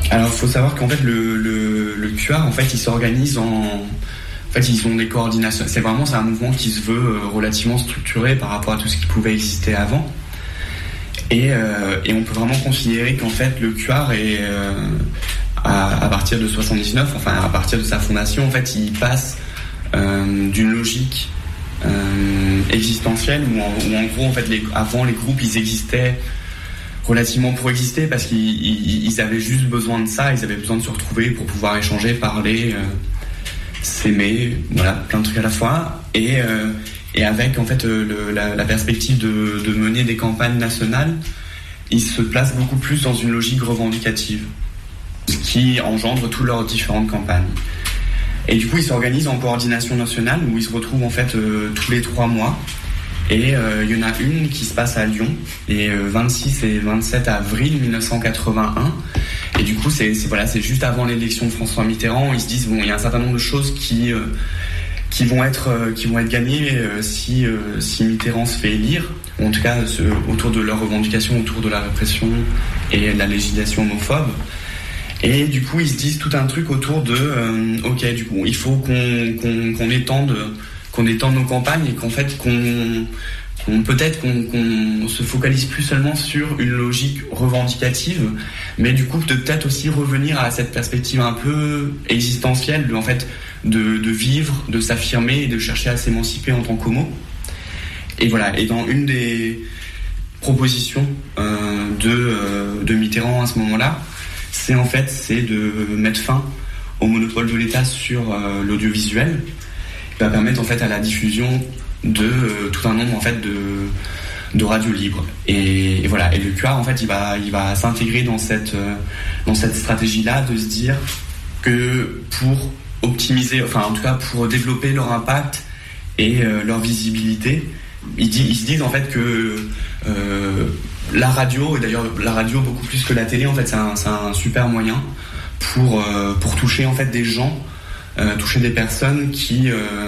Alors, il faut savoir qu'en fait, le QR, en fait, il s'organise en fait, ils ont des coordinations. C'est un mouvement qui se veut relativement structuré par rapport à tout ce qui pouvait exister avant. Et on peut vraiment considérer qu'en fait, le QR est à partir de 79, enfin à partir de sa fondation, en fait, il passe d'une logique existentielle où en gros, en fait, avant les groupes, ils existaient relativement pour exister parce qu'ils avaient juste besoin de ça, ils avaient besoin de se retrouver pour pouvoir échanger, parler, s'aimer, voilà, plein de trucs à la fois. Et avec en fait la perspective de mener des campagnes nationales, ils se placent beaucoup plus dans une logique revendicative, ce qui engendre toutes leurs différentes campagnes. Et du coup, ils s'organisent en coordination nationale où ils se retrouvent en fait tous les 3 mois. Et il y en a une qui se passe à Lyon, les 26 et 27 avril 1981. Et du coup, c'est juste avant l'élection de François Mitterrand. Ils se disent, bon, il y a un certain nombre de choses qui vont être gagnées si Mitterrand se fait élire, ou en tout cas autour de leurs revendications, autour de la répression et de la législation homophobe. Et du coup, ils se disent tout un truc autour de ok, du coup, il faut qu'on étende nos campagnes et qu'en fait qu'on se focalise plus seulement sur une logique revendicative, mais du coup de peut-être aussi revenir à cette perspective un peu existentielle de vivre, de s'affirmer et de chercher à s'émanciper en tant qu'homo. Et voilà. Et dans une des propositions de Mitterrand à ce moment-là, c'est de mettre fin au monopole de l'État sur l'audiovisuel, qui va permettre en fait à la diffusion de tout un nombre en fait de radios libres. Et voilà. Et le QR en fait il va s'intégrer dans cette stratégie-là de se dire que pour optimiser, enfin en tout cas pour développer leur impact et leur visibilité, ils se disent en fait que la radio, et d'ailleurs la radio beaucoup plus que la télé, en fait c'est un super moyen pour toucher en fait des gens, toucher des personnes qui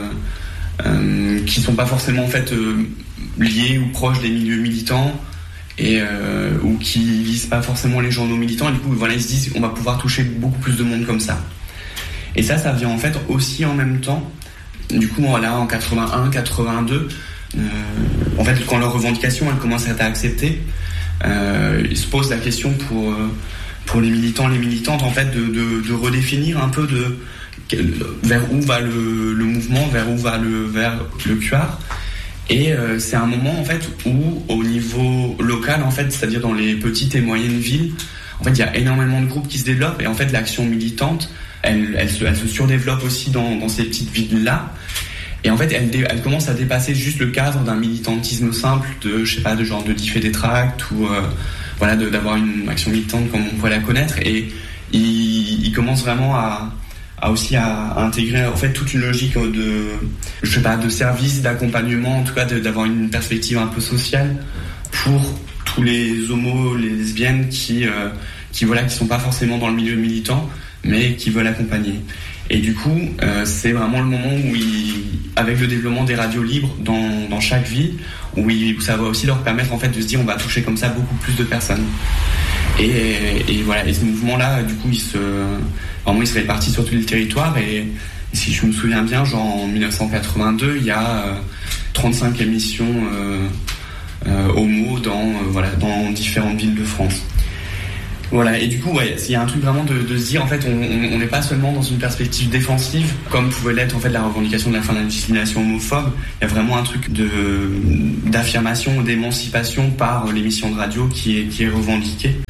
sont pas forcément en fait liés ou proches des milieux militants et ou qui lisent pas forcément les journaux militants. Et du coup voilà, ils se disent on va pouvoir toucher beaucoup plus de monde comme ça. Et ça vient en fait aussi en même temps. Du coup là en 81, 82, en fait quand leurs revendications elles commencent à être acceptées, ils se posent la question pour les militants, les militantes en fait de redéfinir un peu vers où va le mouvement, vers où va vers le QR. Et c'est un moment en fait où au niveau local en fait, c'est-à-dire dans les petites et moyennes villes, en fait il y a énormément de groupes qui se développent et en fait l'action militante elle se surdéveloppe aussi dans ces petites villes là. Et en fait elle commence à dépasser juste le cadre d'un militantisme simple de genre de differ des tracts ou d'avoir une action militante comme on pourrait la connaître. Et il commence vraiment à intégrer en fait toute une logique de service, d'accompagnement, en tout cas d'avoir une perspective un peu sociale pour tous les homos, les lesbiennes qui sont pas forcément dans le milieu militant mais qui veulent accompagner. Et du coup c'est vraiment le moment où avec le développement des radios libres dans chaque ville, où ça va aussi leur permettre en fait de se dire on va toucher comme ça beaucoup plus de personnes. Et voilà, et ce mouvement-là, du coup, il se répartit sur tout le territoire. Et si je me souviens bien, genre en 1982, il y a 35 émissions homo dans différentes villes de France. Voilà, et du coup, il y a un truc vraiment de se dire, en fait, on n'est pas seulement dans une perspective défensive, comme pouvait l'être en fait la revendication de la fin de la discrimination homophobe. Il y a vraiment un truc d'affirmation, d'émancipation par l'émission de radio qui est revendiquée.